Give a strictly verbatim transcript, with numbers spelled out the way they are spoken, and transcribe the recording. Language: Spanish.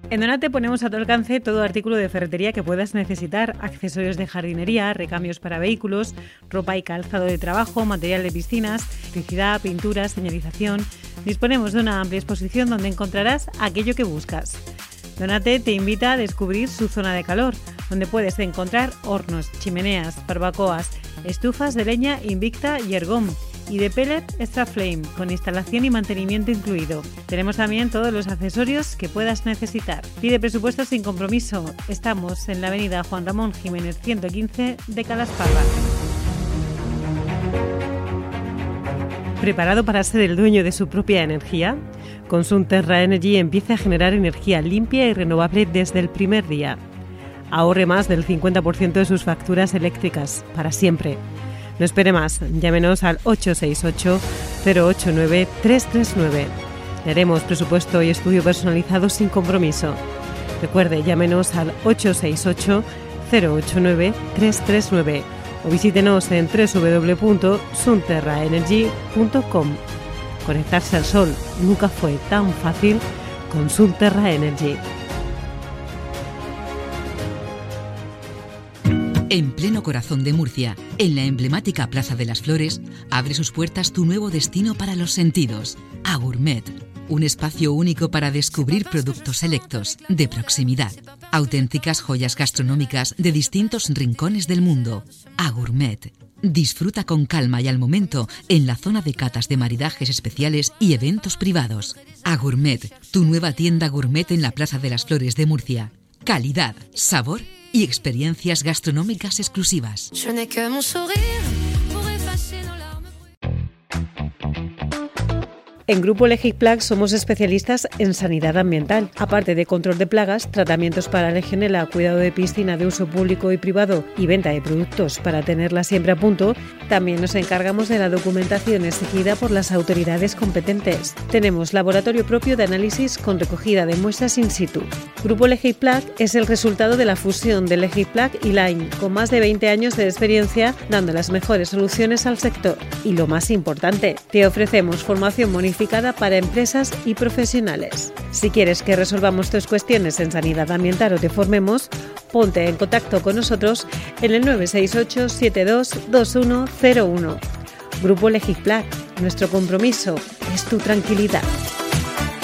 En Donate ponemos a tu alcance todo artículo de ferretería que puedas necesitar, accesorios de jardinería, recambios para vehículos, ropa y calzado de trabajo, material de piscinas, electricidad, pintura, señalización. Disponemos de una amplia exposición donde encontrarás aquello que buscas. Donate te invita a descubrir su zona de calor, donde puedes encontrar hornos, chimeneas, barbacoas, estufas de leña Invicta y Ergom, y de pellet Extra Flame, con instalación y mantenimiento incluido. Tenemos también todos los accesorios que puedas necesitar. Pide presupuesto sin compromiso. Estamos en la avenida Juan Ramón Jiménez ciento quince de Calasparra. ¿Preparado para ser el dueño de su propia energía? Consum Terra Energy empieza a generar energía limpia y renovable desde el primer día. Ahorre más del cincuenta por ciento de sus facturas eléctricas, para siempre. No espere más, llámenos al ocho seis ocho, cero ocho nueve, tres tres nueve. Le haremos presupuesto y estudio personalizado sin compromiso. Recuerde, llámenos al ocho seis ocho, cero ocho nueve, tres tres nueve o visítenos en doble u doble u doble u punto sunterra energy punto com. Conectarse al sol nunca fue tan fácil con Sunterra Energy. En pleno corazón de Murcia, en la emblemática Plaza de las Flores, abre sus puertas tu nuevo destino para los sentidos, Agourmet. Un espacio único para descubrir productos selectos, de proximidad. Auténticas joyas gastronómicas de distintos rincones del mundo. Agourmet. Disfruta con calma y al momento en la zona de catas de maridajes especiales y eventos privados. Agourmet, tu nueva tienda gourmet en la Plaza de las Flores de Murcia. Calidad, sabor y experiencias gastronómicas exclusivas. En Grupo Legiplag somos especialistas en sanidad ambiental. Aparte de control de plagas, tratamientos para legionela, cuidado de piscina de uso público y privado y venta de productos para tenerla siempre a punto, también nos encargamos de la documentación exigida por las autoridades competentes. Tenemos laboratorio propio de análisis con recogida de muestras in situ. Grupo Legiplag es el resultado de la fusión de Legiplag y Line, con más de veinte años de experiencia dando las mejores soluciones al sector. Y lo más importante, te ofrecemos formación monificada para empresas y profesionales. Si quieres que resolvamos tus cuestiones en sanidad ambiental o te formemos, ponte en contacto con nosotros en el nueve seis ocho, siete dos, dos uno cero uno. Grupo Legiplag, nuestro compromiso es tu tranquilidad.